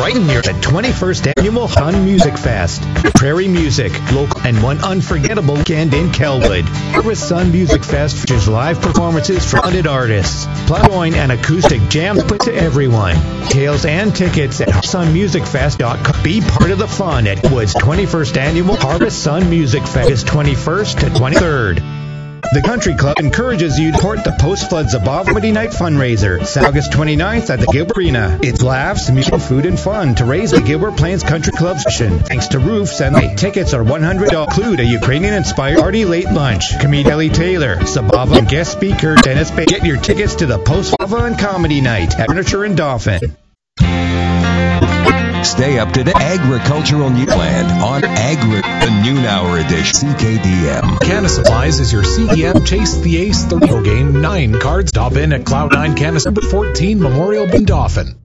brighten your 21st Annual Sun Music Fest. Prairie music, local, and one unforgettable weekend in Kelwood. Harvest Sun Music Fest features live performances from talented artists, plus join an acoustic jam put to everyone. Details and tickets at sunmusicfest.com. Be part of the fun at Wood's 21st Annual Harvest Sun Music Fest, 21st to 23rd. The Country Club encourages you to support the Post-Floods Above Comedy Night fundraiser, August 29th at the Gilbert Arena. It's laughs, music, food, and fun to raise the Gilbert Plains Country Club session. Thanks to Roofs and Light. Tickets are $100. Include a Ukrainian-inspired party late lunch. Comedian Ellie Taylor, Sabava, and guest speaker Dennis Bay. Get your tickets to the Post-Flava and Comedy Night at Furniture and Dauphin. Stay up to the agricultural Newland on the noon hour edition, CKDM. Canna Supplies is your CEM Chase the Ace the Rio game. 9 cards. Stop in at Cloud 9 Canis number 14 Memorial in Dauphin.